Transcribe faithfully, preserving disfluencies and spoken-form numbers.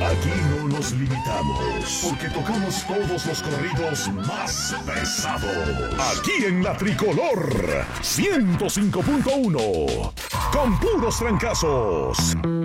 Aquí no nos limitamos, porque tocamos todos los corridos más pesados. Aquí en La Tricolor, ciento cinco punto uno, con puros trancazos.